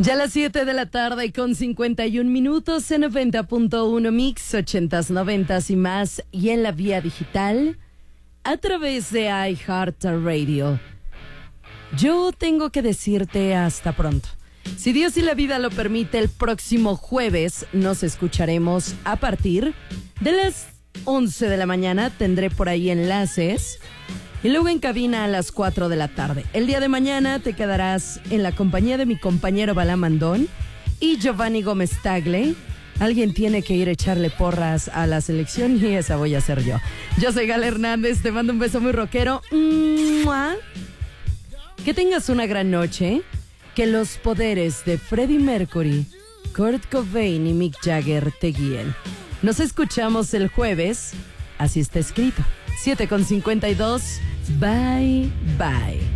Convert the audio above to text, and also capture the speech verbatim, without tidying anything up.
Ya a las siete de la tarde con cincuenta y un minutos en noventa punto uno Mix, ochentas, noventas y más, y en la vía digital a través de iHeartRadio. Yo tengo que decirte hasta pronto. Si Dios y la vida lo permite, el próximo jueves nos escucharemos a partir de las once de la mañana. Tendré por ahí enlaces. Y luego en cabina a las cuatro de la tarde. El día de mañana te quedarás en la compañía de mi compañero Balamandón y Giovanni Gómez Tagle. Alguien tiene que ir a echarle porras a la selección y esa voy a ser yo. Yo soy Gala Hernández, te mando un beso muy rockero. ¡Mua! Que tengas una gran noche. Que los poderes de Freddie Mercury, Kurt Cobain y Mick Jagger te guíen. Nos escuchamos el jueves. Así está escrito. siete con cincuenta y dos. Bye, bye.